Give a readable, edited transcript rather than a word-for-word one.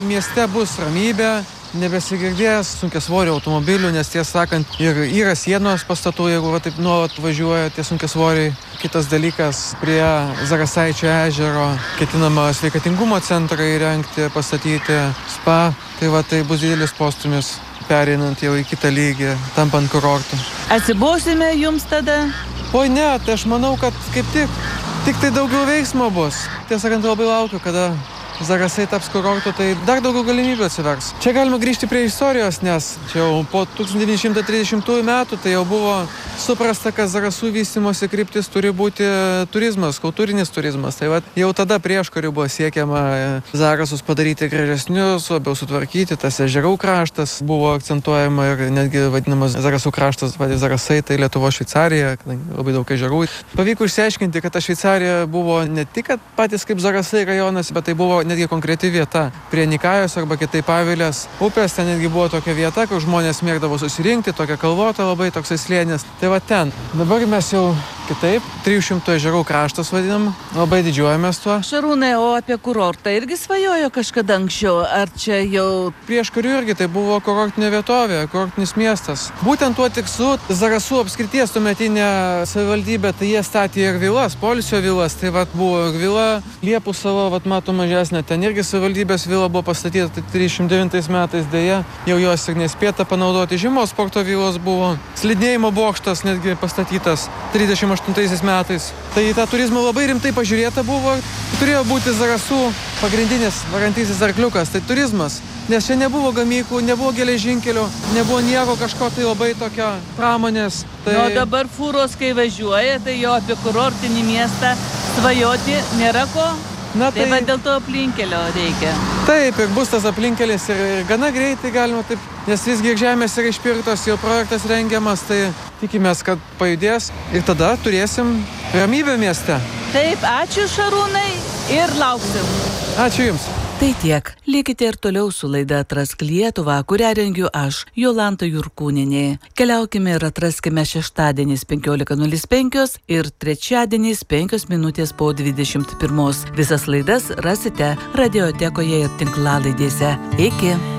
Mieste bus ramybė, nebesigirdės sunkiasvorių automobilių, nes tiesą sakant, ir yra sienos pastatų, jeigu taip nuolat važiuoja tie sunkiasvoriai. Kitas dalykas, prie Zarasaičio ežero ketinama sveikatingumo centrą įrengti, pastatyti spa. Tai bus didelis postūmis, pereinant jau į kitą lygį, tampant kurortu. Atsibosime jums tada? Oi ne, tai aš manau, kad kaip tik tai daugiau veiksmo bus. Tiesą sakant, labai laukiu, kada Zarasai taps kurortu, tai dar daugiau galimybių atsivers. Čia galima grįžti prie istorijos, nes čia jau po 1930 metų tai jau buvo suprasta, kad Zarasų vystymosi kryptis turi būti turizmas, kultūrinis turizmas. Tai jau tada prieškariu buvo siekiama Zarasus padaryti gražesnius, labiau sutvarkyti. Tas ežerų kraštas buvo akcentuojama ir netgi vadinamas Zarasų kraštas, Zarasai, tai Lietuvo Šveicarija, kadangi labai daug ežerų. Pavyko išsiaiškinti, kad ta Šveicarija buvo ne tik patys kaip Zarasai rajonas, bet tai buvo netgi konkreti vieta. Prie Nikajos arba kitaip Pavilės upės, ten netgi buvo tokia vieta, kur žmonės mėgdavo susirinkti, tokia kalvota labai toksai slėnis. Tai va ten. Dabar mes jau kitaip, 300 ežerų kraštas vadinam, labai didžiuojamės tuo. Šarūnai, o apie kurortą irgi svajojo kažkada anksčiau, ar čia jau... Prieš karių irgi tai buvo kurortinė vietovė, kurortinis miestas. Būtent tuo tikslu Zarasų apskrities tuometinė savivaldybė, tai jie statė ir vilas, poilsio vilas, tai va buvo ir vila Liepų sala, va matom mažesnė, ten irgi savivaldybės vila buvo pastatyta 39 metais, dėja, jau jos ir nespėta panaudoti. Žiemos sporto vilos buvo, slidinėjimo bokštas netgi pastatytas 38 metais. Tai į tą turizmą labai rimtai pažiūrėta buvo, turėjo būti Zarasų pagrindinis varantysis arkliukas, tai turizmas. Nes čia nebuvo gamyklų, nebuvo geležinkelių, nebuvo nieko kažko tai labai tokio pramonės. Tai... O dabar fūros, kai važiuoja, tai jau apie kurortinį miestą svajoti nėra ko? Na, tai va dėl to aplinkelio reikia. Taip, ir bus tas aplinkelis ir gana greitai galima taip, nes visgi žemės yra išpirktos, jau projektas rengiamas, tai tikimės, kad pajudės ir tada turėsim ramybę mieste. Taip, ačiū Šarūnai ir lauksim. Ačiū Jums. Tai tiek. Likite ir toliau su laida Atrask Lietuvą, kurią rengiu aš, Jolanta Jurkūnienė. Keliaukime ir atraskime šeštadieniais 15:05 ir trečiadieniais 5 minutės po 21. Visas laidas rasite radiotekoje ir tinklalaidėse. Iki.